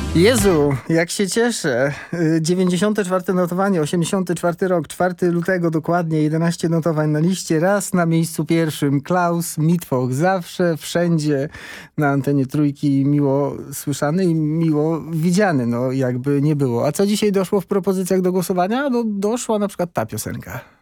Jezu, jak się cieszę. 94 notowanie, 84 rok, 4 lutego dokładnie, 11 notowań na liście. Raz na miejscu pierwszym Klaus Mittwoch. Zawsze, wszędzie na antenie Trójki miło słyszany i miło widziany, no jakby nie było. A co dzisiaj doszło w propozycjach do głosowania? No doszła na przykład ta piosenka.